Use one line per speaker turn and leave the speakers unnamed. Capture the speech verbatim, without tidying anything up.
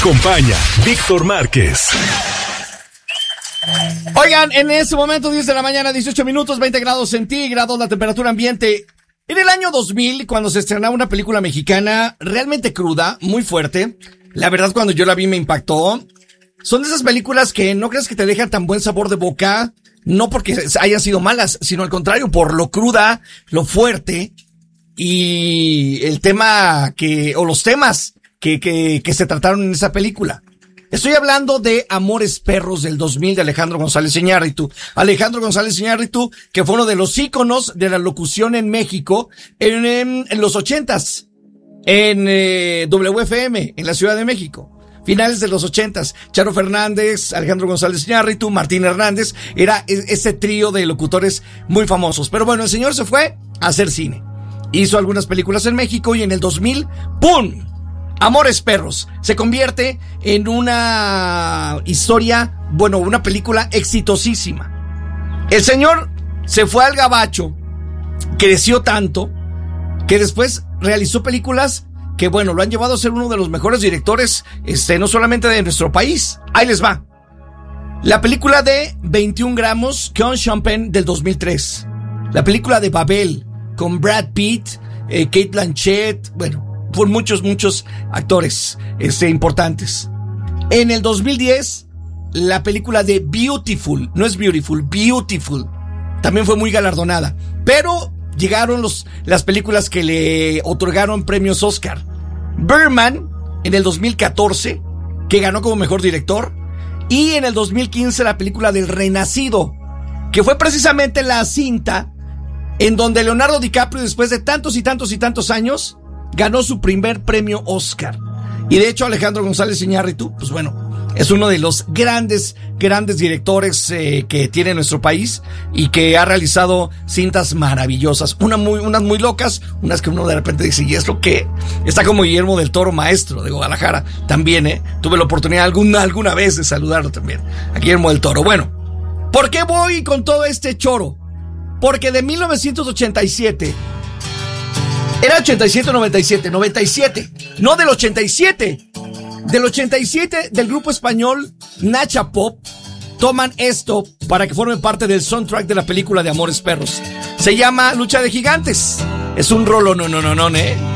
acompaña Víctor Márquez.
Oigan, en este momento, diez de la mañana, dieciocho minutos, veinte grados centígrados, la temperatura ambiente. En el año dos mil, cuando se estrenaba una película mexicana realmente cruda, muy fuerte, la verdad cuando yo la vi me impactó. Son de esas películas que no crees que te dejan tan buen sabor de boca, no porque hayan sido malas, sino al contrario, por lo cruda, lo fuerte y el tema que, o los temas que, que, que se trataron en esa película. Estoy hablando de Amores Perros del dos mil de Alejandro González Iñárritu. Alejandro González Iñárritu, que fue uno de los íconos de la locución en México en, en, en los ochentas, en eh, W F M, en la Ciudad de México. Finales de los ochentas, Charo Fernández, Alejandro González Iñárritu, Martín Hernández, era ese trío de locutores muy famosos. Pero bueno, el señor se fue a hacer cine. Hizo algunas películas en México y en el dos mil, ¡pum!, Amores Perros se convierte en una historia, bueno, una película exitosísima. El señor se fue al gabacho, creció tanto, que después realizó películas que, bueno, lo han llevado a ser uno de los mejores directores, este, no solamente de nuestro país. Ahí les va. La película de veintiún gramos con Champagne del dos mil tres. La película de Babel con Brad Pitt, eh, Kate Blanchett, bueno, por muchos, muchos actores este, importantes. En el dos mil diez, la película de Beautiful, no es Beautiful, Beautiful, también fue muy galardonada. Pero llegaron los, las películas que le otorgaron premios Oscar. Birdman, en el dos mil catorce, que ganó como mejor director. Y en el dos mil quince, la película del Renacido, que fue precisamente la cinta en donde Leonardo DiCaprio, después de tantos y tantos y tantos años, ganó su primer premio Oscar. Y de hecho Alejandro González Iñárritu, pues bueno, es uno de los grandes, grandes directores eh, que tiene nuestro país y que ha realizado cintas maravillosas. Una muy, unas muy locas, unas que uno de repente dice, ¿y es lo que? Está como Guillermo del Toro, maestro de Guadalajara, también, ¿eh? Tuve la oportunidad alguna, alguna vez de saludarlo también, a Guillermo del Toro. Bueno, ¿por qué voy con todo este choro? Porque de mil novecientos ochenta y siete... Era ochenta y siete o noventa y siete, noventa y siete, no del ochenta y siete. Del ochenta y siete, del grupo español Nacha Pop, toman esto para que forme parte del soundtrack de la película de Amores Perros. Se llama Lucha de Gigantes. Es un rolo, no, no, no, no, ¿eh?